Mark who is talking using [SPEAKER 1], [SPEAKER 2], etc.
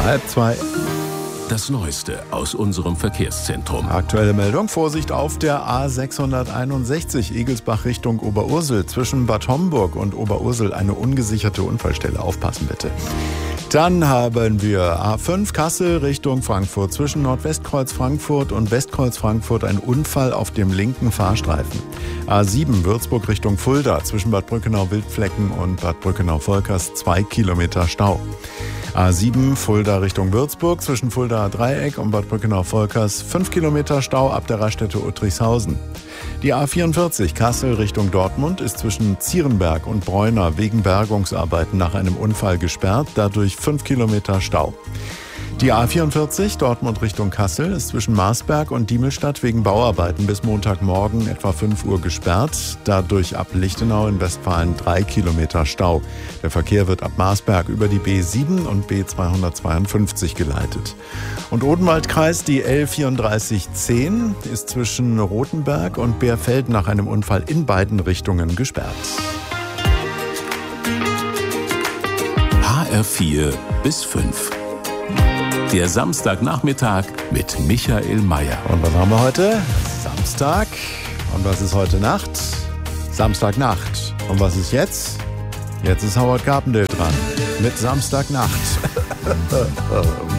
[SPEAKER 1] 1:30.
[SPEAKER 2] Das Neueste aus unserem Verkehrszentrum.
[SPEAKER 1] Aktuelle Meldung, Vorsicht auf der A661 Igelsbach Richtung Oberursel. Zwischen Bad Homburg und Oberursel eine ungesicherte Unfallstelle. Aufpassen bitte. Dann haben wir A5 Kassel Richtung Frankfurt. Zwischen Nordwestkreuz Frankfurt und Westkreuz Frankfurt ein Unfall auf dem linken Fahrstreifen. A7 Würzburg Richtung Fulda. Zwischen Bad Brückenau-Wildflecken und Bad Brückenau-Volkers 2 Kilometer Stau. A7 Fulda Richtung Würzburg, zwischen Fuldaer Dreieck und Bad Brückenau-Volkers 5 Kilometer Stau ab der Raststätte Uttrichshausen. Die A44 Kassel Richtung Dortmund ist zwischen Zierenberg und Bräuner wegen Bergungsarbeiten nach einem Unfall gesperrt, dadurch 5 Kilometer Stau. Die A44 Dortmund Richtung Kassel ist zwischen Marsberg und Diemelstadt wegen Bauarbeiten bis Montagmorgen etwa 5 Uhr gesperrt. Dadurch ab Lichtenau in Westfalen 3 Kilometer Stau. Der Verkehr wird ab Marsberg über die B7 und B252 geleitet. Und Odenwaldkreis, die L3410 ist zwischen Rothenberg und Beerfeld nach einem Unfall in beiden Richtungen gesperrt.
[SPEAKER 2] HR4 bis 5. Der Samstagnachmittag mit Michael Mayer.
[SPEAKER 1] Und was haben wir heute? Samstag. Und was ist heute Nacht? Samstagnacht. Und was ist jetzt? Jetzt ist Howard Carpendale dran. Mit Samstagnacht.